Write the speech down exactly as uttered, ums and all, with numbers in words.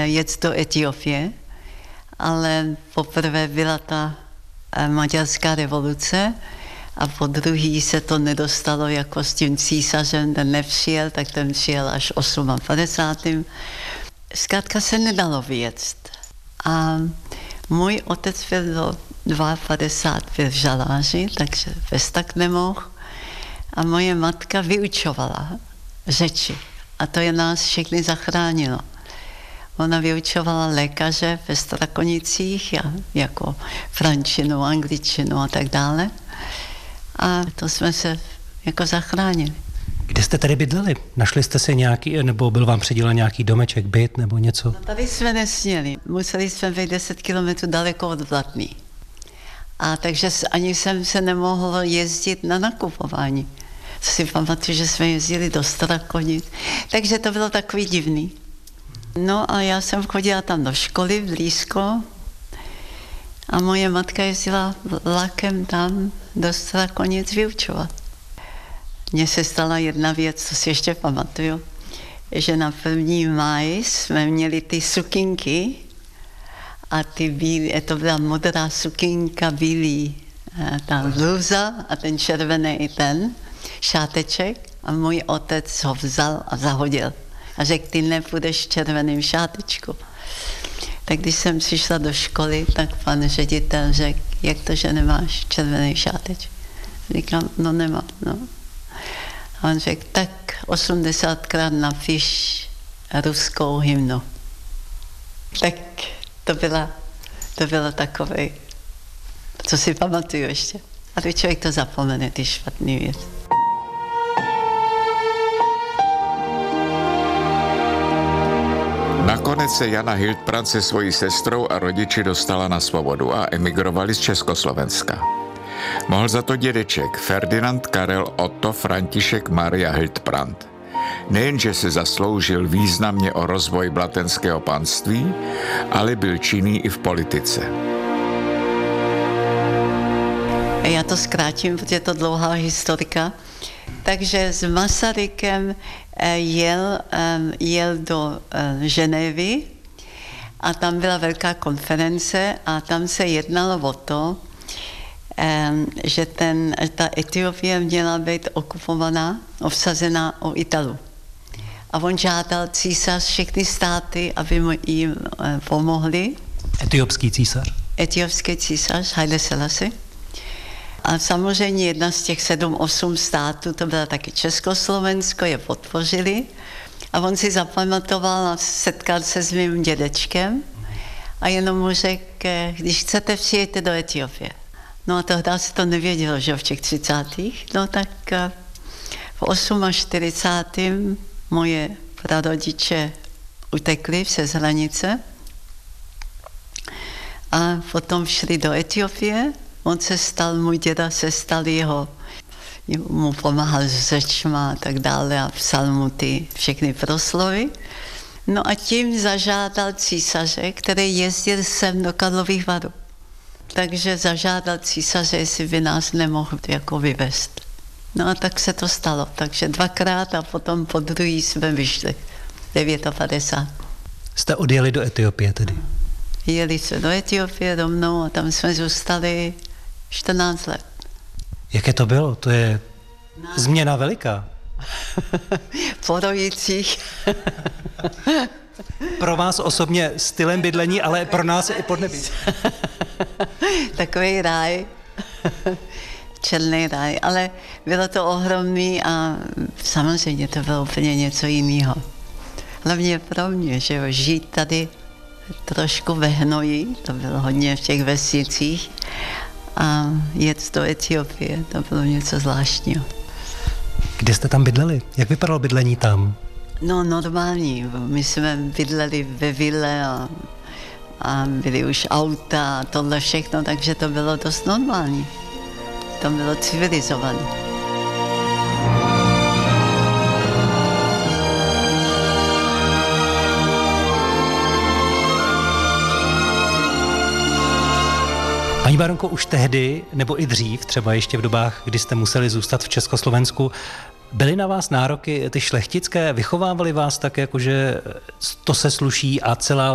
jet do Etiopie, ale poprvé byla ta maďarská revoluce a po druhý se to nedostalo jako s tím císařem, ten nepřijel, tak ten přijel až padesátým osmým Zkrátka se nedalo vyjet. A můj otec byl do padesát dva v žaláři, takže vůbec tak nemohl. A moje matka vyučovala řeči. A to je nás všechny zachránilo. Ona vyučovala lékaře ve Strakonicích, jako frančinu, angličtinu a tak dále. A to jsme se jako zachránili. Kde jste tady bydleli? Našli jste si nějaký, nebo byl vám předělen nějaký domeček, byt nebo něco? No, tady jsme nesměli. Museli jsme být deset kilometrů daleko od Blatný. A takže ani jsem se nemohl jezdit na nakupování. Co si pamatuju, že jsme jezdili do Strakonic. Takže to bylo takový divný. No a já jsem chodila tam do školy blízko a moje matka jezdila vlakem tam do Strakonic vyučovat. Mně se stala jedna věc, co si ještě pamatuju, že na první máj jsme měli ty sukinky a ty bílý, to byla modrá sukinka, bílý ta bluza a ten červený ten šáteček a můj otec ho vzal a zahodil. A řekl, ty nepůjdeš v červeném šátečku. Tak když jsem přišla do školy, tak pan ředitel řekl, jak to, že nemáš červený šáteček? Říkám, no nemám, no. A on řekl, tak osmdesátkrát napiš ruskou hymnu. Tak to byla, to bylo takové, co si pamatuju ještě. A když člověk to zapomene, ty špatný věc. Nakonec se Jana Hildbrand se svojí sestrou a rodiči dostala na svobodu a emigrovali z Československa. Mohl za to dědeček Ferdinand Karel Otto František Maria Hildbrand. Nejenže se zasloužil významně o rozvoj blatenského panství, ale byl činný i v politice. Já to zkrátím, protože je to dlouhá historika. Takže s Masarykem jel, jel do Ženevy a tam byla velká konference a tam se jednalo o to, že ten, ta Etiopie měla být okupovaná, obsazená o Italu. A on žádal císař všechny státy, aby mu jim pomohli. Etiopský císař? Etiopský císař, Haile Selassie. A samozřejmě jedna z těch sedm, osm států, to byla taky Československo, je podpořili. A on si zapamatoval a setkal se s mým dědečkem a jenom mu řekl, když chcete, přijďte do Etiopie. No a tehdy se to nevědělo, že v těch třicátých. No tak v čtyřicátým osmým moje prarodiče utekli přes hranice a potom šli do Etiopie. On se stal, můj děda se stal jeho, mu pomáhal s řečma a tak dále a psal mu ty všechny proslovy. No a tím zažádal císaře, který jezdil sem do Karlových Varů. Takže zažádal císaře, jestli by nás nemohl jako vyvést. No a tak se to stalo. Takže dvakrát a potom po druhý jsme vyšli. padesát devět. Jste odjeli do Etiopie tedy? Jeli jsme do Etiopie rovnou a tam jsme zůstali čtrnáct let. Jaké to bylo? To je změna veliká. Po rojicích. Pro vás osobně stylem bydlení, ale pro nás i podnebí. Takový ráj. Černý ráj. Ale bylo to ohromný a samozřejmě to bylo úplně něco jiného. Hlavně pro mě, že jo, žít tady trošku ve hnoji, to bylo hodně v těch vesnicích, a jet do Etiopie, to bylo něco zvláštního. Kde jste tam bydleli? Jak vypadalo bydlení tam? No normální, my jsme bydleli ve vile a, a byly už auta a tohle všechno, takže to bylo dost normální. To bylo civilizované. Paní baronko, už tehdy, nebo i dřív, třeba ještě v dobách, kdy jste museli zůstat v Československu, byly na vás nároky ty šlechtické, vychovávali vás tak, jakože to se sluší a celá